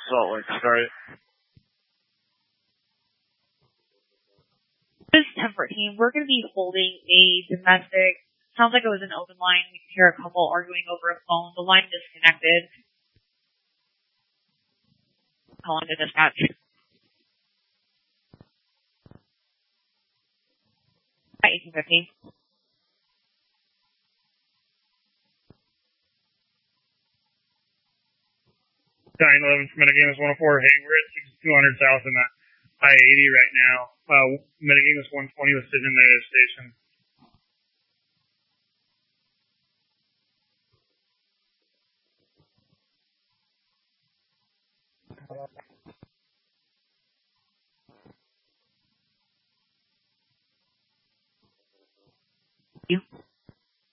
Salt Lake start. This is 1014. We're going to be holding a domestic. Sounds like it was an open line. We can hear a couple arguing over a phone. The line disconnected. Calling to dispatch. At 1850. 911 from Metagamus 104. Hey, we're at 6200 south in the I-80 right now. Metagamus 120 was sitting in the station.